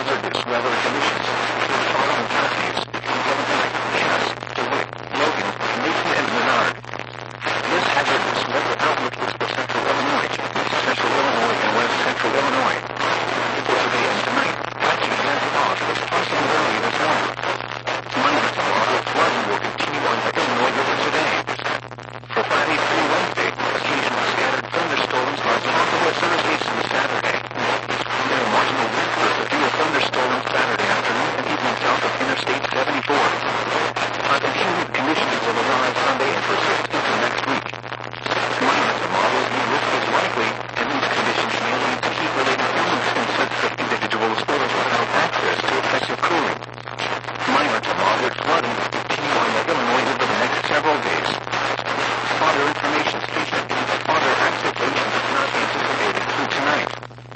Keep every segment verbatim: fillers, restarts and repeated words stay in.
hazardous weather conditions for the following counties: Illinois, Cass, DeWitt, Logan, Macon, and Menard. This hazardous weather outlook is for central Illinois, central Illinois, and west central Illinois. For today and tonight, patchy and fog is possible early this morning. Minor to moderate flooding will continue on the Illinois River today. For Friday through Wednesday, occasional scattered thunderstorms are possible Thursday through Saturday. There are marginal risks for severe thunderstorms Saturday afternoon and evening south of Interstate seventy-four. Hot and humid conditions will arrive Sunday and persist into next week. Minor to moderate heat risk is likely, and these conditions may lead to heat-related illness in sensitive individuals or without access to effective cooling. Minor to moderate flooding will continue on the Illinois River the next several days. Further information statement is that further activation is not anticipated through tonight.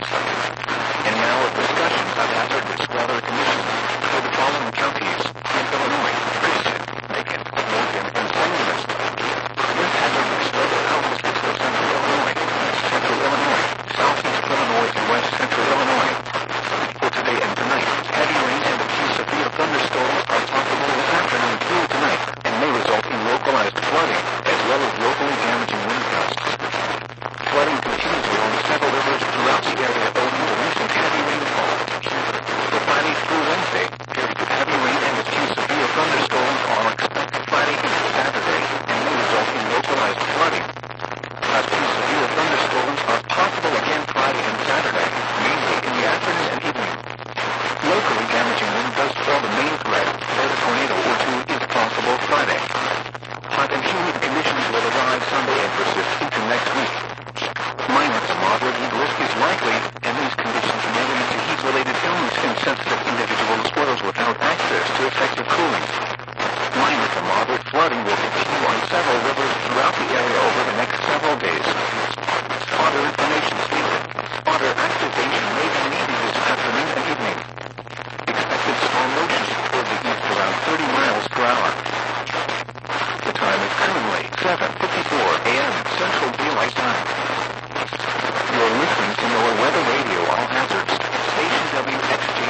And now a discussion of hazardous weather conditions for the following counties in Illinois: Christian, Macon, Logan, and Saint Louis. This hazardous weather outlook is for central Illinois, central Illinois, southeast Illinois, and west central Illinois. For today and tonight, heavy rain and a few severe thunderstorms are possible this afternoon through tonight and may result in localized flooding as well as locally damaging wind gusts. Flooding continues along several rivers throughout the area owing to recent heavy rainfall. For Friday through Wednesday, periods of heavy rain and a few severe thunderstorms are expected Friday into Saturday and may result in localized flooding. A few severe thunderstorms are possible again Friday and Saturday, mainly in the afternoon and evening. Locally damaging wind gusts are the main threat, but a tornado or two is possible Friday. Hot and humid conditions will arrive Sunday and persist into next week. Minor to moderate heat risk is likely, and these conditions may lead to heat-related illness in sensitive individuals or those without access to effective cooling. Minor to moderate flooding will continue on several rivers throughout the area over the next several days. Further information stated: further activation may be needed this afternoon and evening. Expected storm motion toward the east around thirty miles per hour.